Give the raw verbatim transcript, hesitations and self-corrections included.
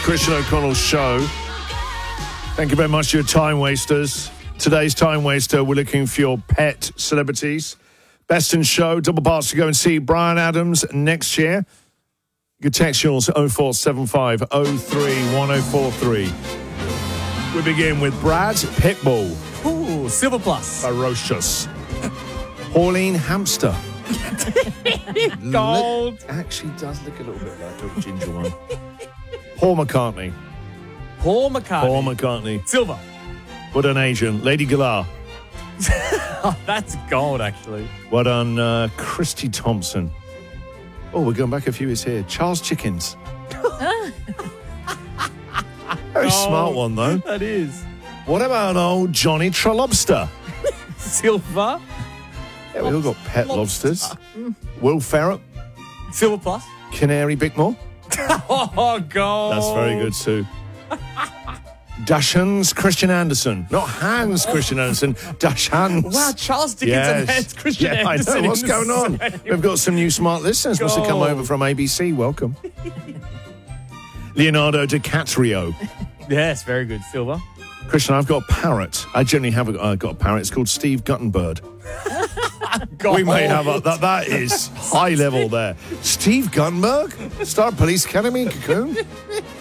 Christian O'Connell's show. Thank you very much to your time wasters. Today's time waster, we're looking for your pet celebrities. Best in show, double pass to go and see Bryan Adams next year. You can text yours oh four seven five oh three one oh four three. We begin with Brad Pitbull. Ooh, Silver Plus. Ferocious. Pauline Hamster. Gold. Look, actually does look a little bit like a ginger one. Paul McCartney. Paul McCartney. Paul McCartney. Silver. What an Asian. Lady Gaga. Oh, that's gold, actually. What on uh, Christy Thompson. Oh, we're going back a few years here. Charles Chickens. Very Oh, smart one, though. That is. What about old Johnny Trelobster? Silver. Yeah, we all got pet Lobster. lobsters. Will Ferret. Silver Plus. Canary Bickmore. Oh, gold. That's very good, too. Dashans Christian Anderson. Not Hans Christian Anderson. Dashans. Wow, Charles Dickens and Hans Christian yeah, Anderson. I know. What's in the going on? same. We've got some new smart listeners. Must have come Gold. over from A B C. Welcome. Leonardo DiCaprio. Yes, very good. Silver. Christian, I've got a parrot. I generally have a, uh, got a parrot. It's called Steve Guttenberg. Gold. We may have a, that. That is high level there. Steve Guttenberg, star of Police Academy in Cocoon.